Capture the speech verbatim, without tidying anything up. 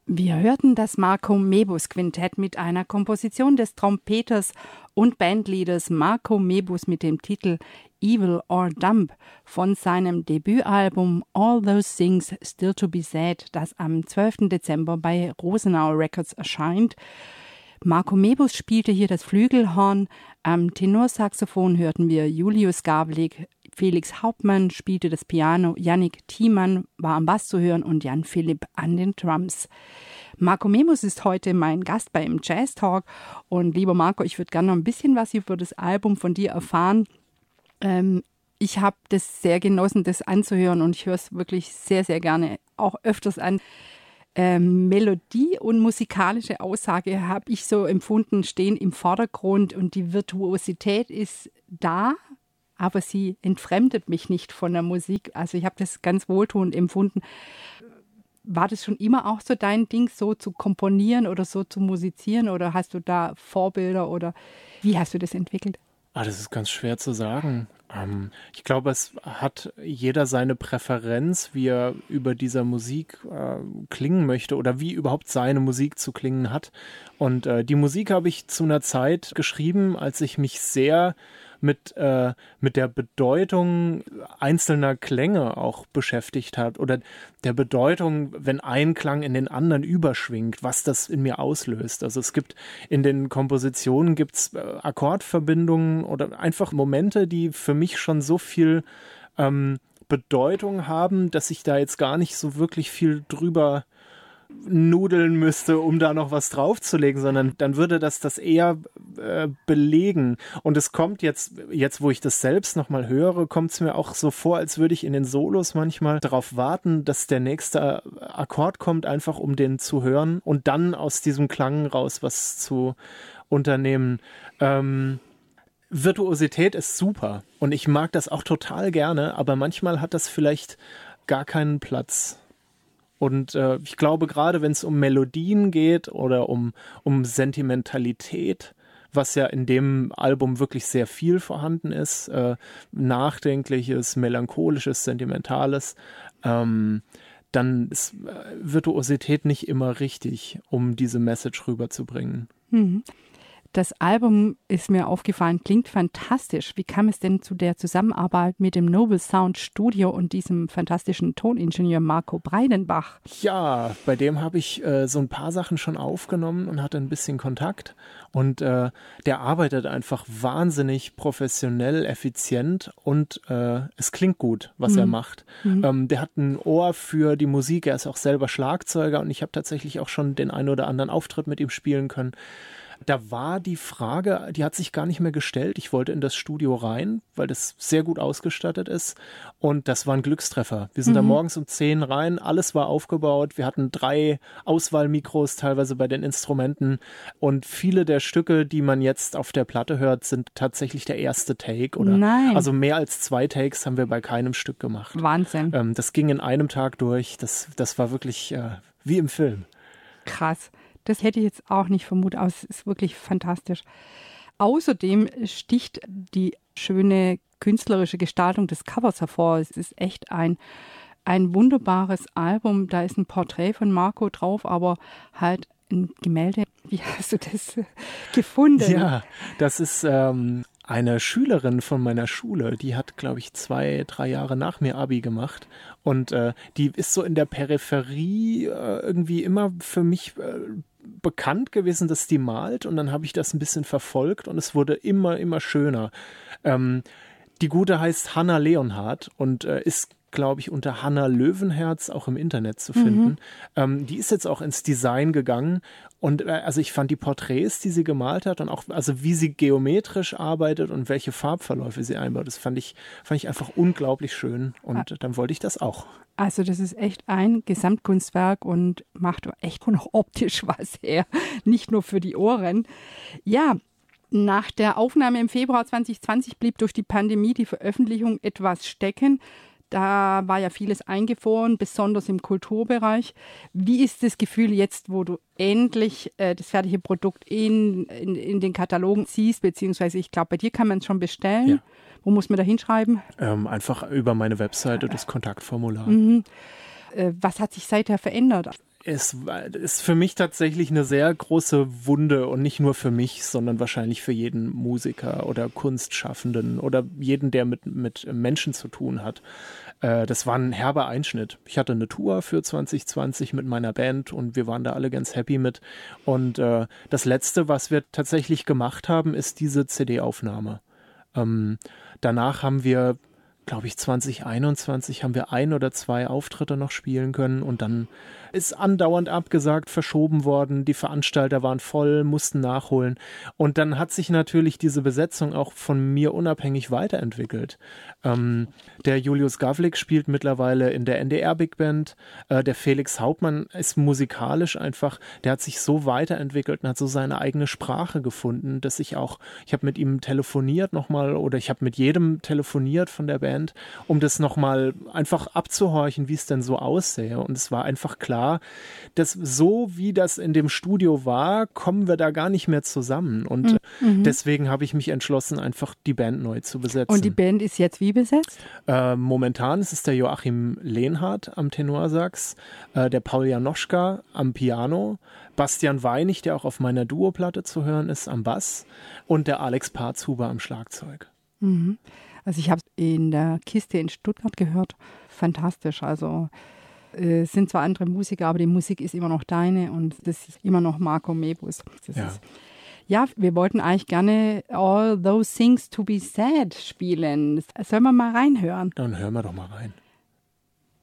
Wir hörten das Marco Mebus Quintett mit einer Komposition des Trompeters und Bandleaders Marco Mebus mit dem Titel Evil or Dumb von seinem Debütalbum All Those Things Still to Be Said, das am zwölften Dezember bei Rosenau Records erscheint. Marco Mebus spielte hier das Flügelhorn, am Tenorsaxophon hörten wir Julius Gabelig, Felix Hauptmann spielte das Piano, Yannick Thiemann war am Bass zu hören und Jan Philipp an den Drums. Marco Mebus ist heute mein Gast beim Jazz Talk und lieber Marco, ich würde gerne noch ein bisschen was über das Album von dir erfahren. Ähm, ich habe das sehr genossen, das anzuhören und ich höre es wirklich sehr, sehr gerne, auch öfters an. Ähm, Melodie und musikalische Aussage habe ich so empfunden, stehen im Vordergrund und die Virtuosität ist da, aber sie entfremdet mich nicht von der Musik. Also ich habe das ganz wohltuend empfunden. War das schon immer auch so dein Ding, so zu komponieren oder so zu musizieren oder hast du da Vorbilder oder wie hast du das entwickelt? Ah, das ist ganz schwer zu sagen. Ähm, ich glaube, es hat jeder seine Präferenz, wie er über dieser Musik äh, klingen möchte oder wie überhaupt seine Musik zu klingen hat. Und äh, die Musik habe ich zu einer Zeit geschrieben, als ich mich sehr mit, äh, mit der Bedeutung einzelner Klänge auch beschäftigt habe oder der Bedeutung, wenn ein Klang in den anderen überschwingt, was das in mir auslöst. Also es gibt in den Kompositionen gibt's äh, Akkordverbindungen oder einfach Momente, die für mich schon so viel ähm, Bedeutung haben, dass ich da jetzt gar nicht so wirklich viel drüber nudeln müsste, um da noch was draufzulegen, sondern dann würde das das eher äh, belegen. Und es kommt jetzt, jetzt wo ich das selbst nochmal höre, kommt es mir auch so vor, als würde ich in den Solos manchmal darauf warten, dass der nächste Akkord kommt, einfach um den zu hören und dann aus diesem Klang raus was zu unternehmen. Ähm, Virtuosität ist super und ich mag das auch total gerne, aber manchmal hat das vielleicht gar keinen Platz. Und äh, ich glaube, gerade wenn es um Melodien geht oder um, um Sentimentalität, was ja in dem Album wirklich sehr viel vorhanden ist, äh, Nachdenkliches, Melancholisches, Sentimentales, ähm, dann ist äh, Virtuosität nicht immer richtig, um diese Message rüberzubringen. Mhm. Das Album ist mir aufgefallen, klingt fantastisch. Wie kam es denn zu der Zusammenarbeit mit dem Noble Sound Studio und diesem fantastischen Toningenieur Marco Breidenbach? Ja, bei dem habe ich äh, so ein paar Sachen schon aufgenommen und hatte ein bisschen Kontakt. Und äh, der arbeitet einfach wahnsinnig professionell, effizient und äh, es klingt gut, was mhm. er macht. Mhm. Ähm, der hat ein Ohr für die Musik, er ist auch selber Schlagzeuger und ich habe tatsächlich auch schon den einen oder anderen Auftritt mit ihm spielen können. Da war die Frage, die hat sich gar nicht mehr gestellt. Ich wollte in das Studio rein, weil das sehr gut ausgestattet ist. Und das war ein Glückstreffer. Wir sind mhm. da morgens um zehn rein, alles war aufgebaut. Wir hatten drei Auswahlmikros teilweise bei den Instrumenten. Und viele der Stücke, die man jetzt auf der Platte hört, sind tatsächlich der erste Take. Oder Nein. Also mehr als zwei Takes haben wir bei keinem Stück gemacht. Wahnsinn. Ähm, das ging in einem Tag durch. Das, das war wirklich äh, wie im Film. Krass. Das hätte ich jetzt auch nicht vermutet, aber es ist wirklich fantastisch. Außerdem sticht die schöne künstlerische Gestaltung des Covers hervor. Es ist echt ein, ein wunderbares Album. Da ist ein Porträt von Marco drauf, aber halt ein Gemälde. Wie hast du das gefunden? Ja, das ist ähm, eine Schülerin von meiner Schule. Die hat, glaube ich, zwei, drei Jahre nach mir Abi gemacht. Und äh, die ist so in der Peripherie äh, irgendwie immer für mich äh, bekannt gewesen, dass die malt. Und dann habe ich das ein bisschen verfolgt und es wurde immer, immer schöner. Ähm, die Gute heißt Hanna Leonhardt und äh, ist, glaube ich, unter Hanna Löwenherz auch im Internet zu finden. Mhm. Ähm, die ist jetzt auch ins Design gegangen und äh, also ich fand die Porträts, die sie gemalt hat und auch, also wie sie geometrisch arbeitet und welche Farbverläufe sie einbaut, das fand ich, fand ich einfach unglaublich schön und ah. dann wollte ich das auch. Also das ist echt ein Gesamtkunstwerk und macht echt noch optisch was her, nicht nur für die Ohren. Ja, nach der Aufnahme im Februar zwanzig zwanzig blieb durch die Pandemie die Veröffentlichung etwas stecken. Da war ja vieles eingefroren, besonders im Kulturbereich. Wie ist das Gefühl jetzt, wo du endlich äh, das fertige Produkt in, in, in den Katalogen siehst, beziehungsweise ich glaube, bei dir kann man es schon bestellen. Ja. Wo muss man da hinschreiben? Ähm, einfach über meine Webseite, das Kontaktformular. Mhm. Äh, was hat sich seither verändert? Es ist für mich tatsächlich eine sehr große Wunde und nicht nur für mich, sondern wahrscheinlich für jeden Musiker oder Kunstschaffenden oder jeden, der mit, mit Menschen zu tun hat. Äh, das war ein herber Einschnitt. Ich hatte eine Tour für zwanzig zwanzig mit meiner Band und wir waren da alle ganz happy mit. Und äh, das Letzte, was wir tatsächlich gemacht haben, ist diese C D-Aufnahme. Ähm, danach haben wir, glaube ich, zwanzig einundzwanzig haben wir ein oder zwei Auftritte noch spielen können und dann ist andauernd abgesagt, verschoben worden. Die Veranstalter waren voll, mussten nachholen. Und dann hat sich natürlich diese Besetzung auch von mir unabhängig weiterentwickelt. Ähm, der Julius Gavlik spielt mittlerweile in der N D R Big Band. Äh, der Felix Hauptmann ist musikalisch einfach, der hat sich so weiterentwickelt und hat so seine eigene Sprache gefunden, dass ich auch, ich habe mit ihm telefoniert nochmal oder ich habe mit jedem telefoniert von der Band, um das nochmal einfach abzuhorchen, wie es denn so aussähe. Und es war einfach klar, dass so wie das in dem Studio war, kommen wir da gar nicht mehr zusammen. Und mhm. deswegen habe ich mich entschlossen, einfach die Band neu zu besetzen. Und die Band ist jetzt wie besetzt? Äh, momentan ist es der Joachim Lehnhardt am Tenorsax, äh, der Paul Janoschka am Piano, Bastian Weinig, der auch auf meiner Duoplatte zu hören ist, am Bass und der Alex Parzhuber am Schlagzeug. Mhm. Also ich habe es in der Kiste in Stuttgart gehört. Fantastisch. Also es sind zwar andere Musiker, aber die Musik ist immer noch deine und das ist immer noch Marco Mebus. Das ja. Ist, ja, wir wollten eigentlich gerne All Those Things to Be Said spielen. Sollen wir mal reinhören? Dann hören wir doch mal rein.